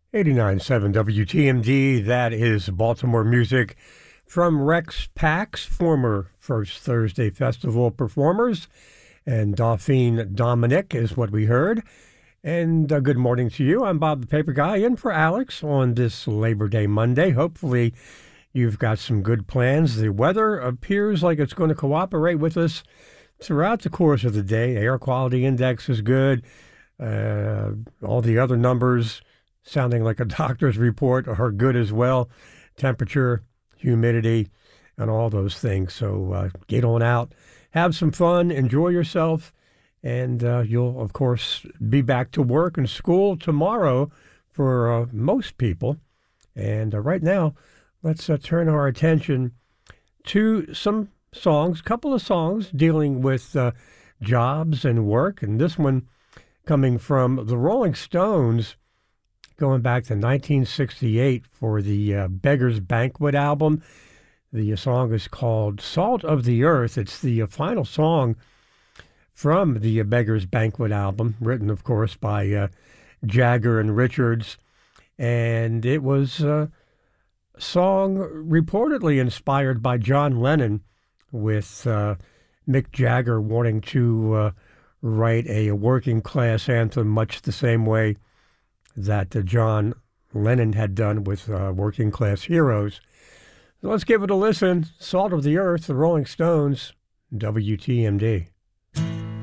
89.7 WTMD, that is Baltimore music from Rex Pax, former First Thursday Festival performers, and Dauphine Dominic is what we heard. And good morning to you. I'm Bob the Paper Guy, in for Alex on this Labor Day Monday. Hopefully you've got some good plans. The weather appears like it's going to cooperate with us throughout the course of the day. Air quality index is good. All the other numbers sounding like a doctor's report are good as well. Temperature, humidity, and all those things. So get on out, have some fun, enjoy yourself, and you'll, of course, be back to work and school tomorrow for most people. And right now, let's turn our attention to some songs, a couple of songs dealing with jobs and work. And this one coming from the Rolling Stones, going back to 1968 for the Beggars Banquet album. The song is called Salt of the Earth. It's the final song from the Beggars Banquet album, written, of course, by Jagger and Richards. And it was a song reportedly inspired by John Lennon, with Mick Jagger wanting to write a working class anthem much the same way that John Lennon had done with Working Class Heroes. So let's give it a listen. Salt of the Earth, the Rolling Stones, WTMD.